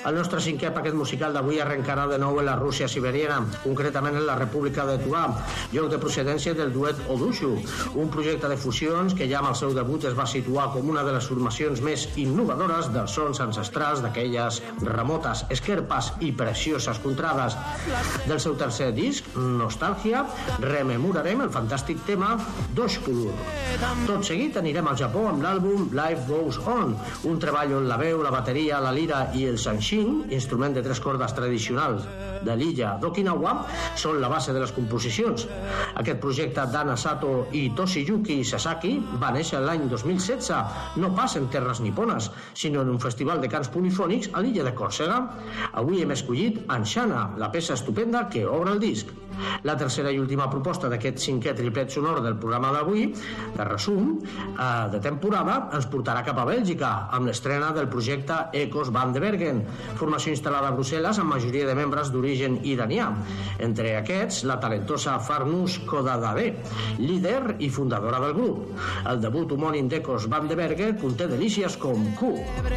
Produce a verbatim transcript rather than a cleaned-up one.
El nostre cinquè paquet musical d'avui arrencarà de nou en la Rússia siberiana, concretament en la República de Tuvà, lloc de procedència del duet Odushu, un projecte de fusions que ja amb el seu debut es va situar com una de les formacions més innovadores dels sons ancestrals d'aquelles remotes esquerpes i precioses contrades. Del seu tercer disc, Nostàlgia, rememorarem el fantàstic tema Doshpur. Tot seguit anirem al Japó amb l'àlbum Life Goes On, un treball on la veu, la bateria, la lira i el sanshin, instrument de tres cordes tradicionals de l'illa d'Okinawa, són la base de les composicions. Aquest projecte d'Anna Sato i Toshiyuki Sasaki va néixer l'any dos mil setze, no pas en terres nipones, sinó en un festival de cants polifònics a l'illa de Còrsega. Avui hem escollit Anshana, la peça estupenda que obre el disc. La tercera i última proposta d'aquest cinquè triplet sonor del programa d'avui, de resum, eh, de temporada, ens portarà cap a Bèlgica, amb l'estrena del projecte Ecos van de Bergen, formació instal·lada a Brussel·les amb majoria de membres d'origen iranià. Entre aquests, la talentosa Farnoosh Kodadadeh, líder i fundadora del grup. El debut homònim d'Ecos van de Bergen conté delícies com Q.